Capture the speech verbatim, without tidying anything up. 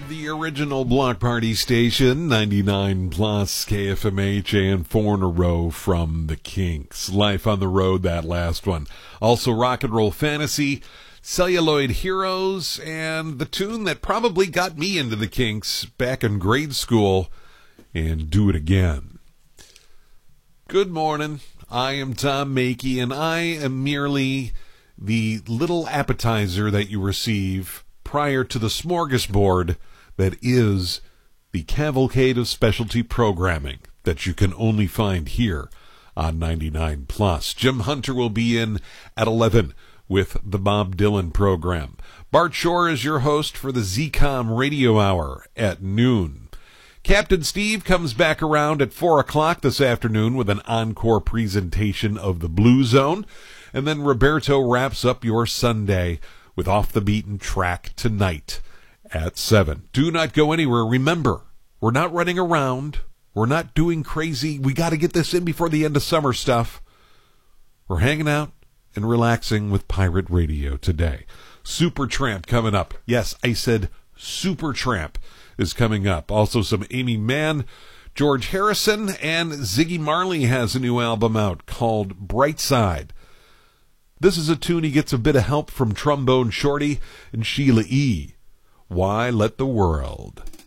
The original Block Party station, ninety-nine plus K F M H, and four in a row from the Kinks. Life on the Road, that last one. Also Rock and Roll Fantasy, Celluloid Heroes, and the tune that probably got me into the Kinks back in grade school, and Do It Again. Good morning. I am Tom Makey, and I am merely the little appetizer that you receive prior to the smorgasbord that is the cavalcade of specialty programming that you can only find here on ninety-nine plus. Jim Hunter will be in at eleven with the Bob Dylan program. Bart Shore is your host for the Z COM Radio Hour at noon. Captain Steve comes back around at four o'clock this afternoon with an encore presentation of the Blue Zone. And then Roberto wraps up your Sunday with Off the Beaten Track tonight at seven. Do not go anywhere. Remember, we're not running around. We're not doing crazy. We got to get this in before the end of summer stuff. We're hanging out and relaxing with Pirate Radio today. Supertramp coming up. Yes, I said Supertramp is coming up. Also some Amy Mann, George Harrison, and Ziggy Marley has a new album out called Brightside. This is a tune he gets a bit of help from Trombone Shorty and Sheila E. Why Let the World